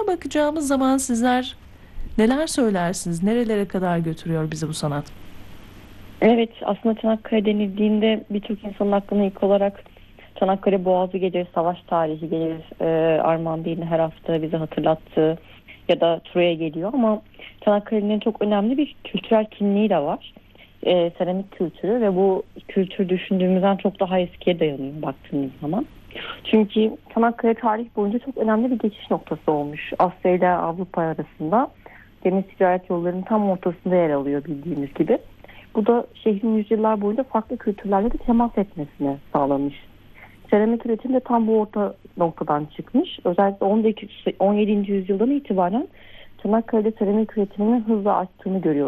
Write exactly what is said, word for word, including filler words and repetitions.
Buna bakacağımız zaman sizler neler söylersiniz? Nerelere kadar götürüyor bizi bu sanat? Evet, aslında Çanakkale denildiğinde birçok insanın aklına ilk olarak Çanakkale Boğazı gelir, savaş tarihi gelir, e, Armağan Bey'in her hafta bize hatırlattığı ya da Troya geliyor ama Çanakkale'nin çok önemli bir kültürel kimliği de var. E, seramik kültürü ve bu kültür düşündüğümüzden çok daha eskiye dayanıyor baktığımız zaman. Çünkü Çanakkale tarih boyunca çok önemli bir geçiş noktası olmuş. Asya ile Avrupa arasında deniz ticaret yollarının tam ortasında yer alıyor bildiğimiz gibi. Bu da şehrin yüzyıllar boyunca farklı kültürlerle de temas etmesine sağlamış. Seramik üretimi de tam bu orta noktadan çıkmış. Özellikle on yedinci yüzyıldan itibaren Çanakkale'de seramik üretiminin hızla arttığını görüyoruz.